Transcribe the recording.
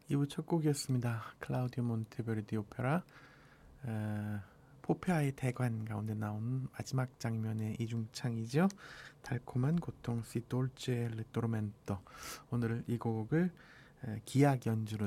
2부 첫 곡이었습니다. 클라우디오 몬테베르디 오페라 포페아의 대관 가운데 나온 마지막 장면의 이중창이죠. 달콤한 고통 시 돌체 레토르멘토. 오늘 이 곡을 기악 연주로